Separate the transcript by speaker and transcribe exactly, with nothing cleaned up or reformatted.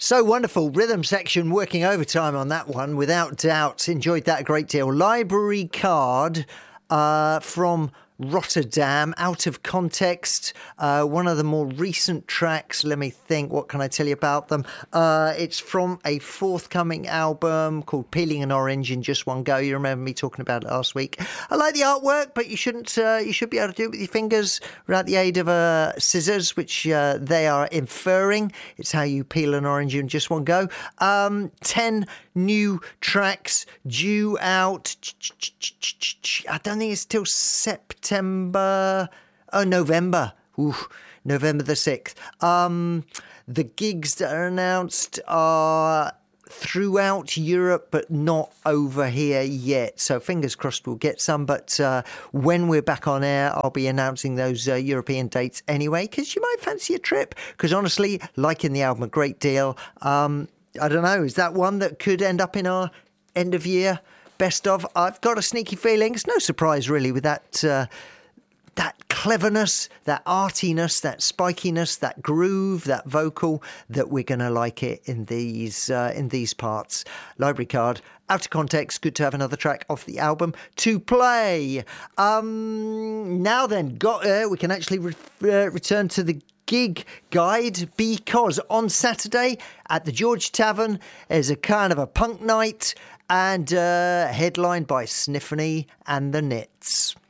Speaker 1: So wonderful. Rhythm section working overtime on that one, without doubt. Enjoyed that a great deal. Library Card uh, from Rotterdam, Out of Context, uh, one of the more recent tracks. Let me think, what can I tell you about them? Uh, it's from a forthcoming album called Peeling an Orange in Just One Go. You remember me talking about it last week. I like the artwork, but you shouldn't. Uh, you should be able to do it with your fingers without the aid of uh, scissors, which uh, they are inferring. It's how you peel an orange in just one go. Um, ten new tracks due out. I don't think it's till September. Oh, November. Ooh, November the sixth. Um, the gigs that are announced are throughout Europe, but not over here yet. So fingers crossed we'll get some. But uh, when we're back on air, I'll be announcing those uh, European dates anyway, because you might fancy a trip. Because honestly, liking the album a great deal. Um, I don't know, is that one that could end up in our end of year best of? I've got a sneaky feeling. It's no surprise really with that uh, that cleverness, that artiness, that spikiness, that groove, that vocal, that we're going to like it in these uh, in these parts. Library Card, Out of Context. Good to have another track off the album to play. Um, now then, got uh, we can actually re- uh, return to the gig guide, because on Saturday at the George Tavern is a kind of a punk night, and uh, headlined by Sniffany and the Nits.